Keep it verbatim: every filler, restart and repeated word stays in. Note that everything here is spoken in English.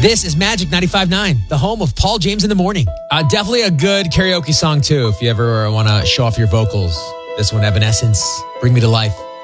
This is Magic ninety-five point nine, the home of Paul James in the Morning. Uh, definitely a good karaoke song, too, if you ever want to show off your vocals. This one, Evanescence, Bring Me to Life.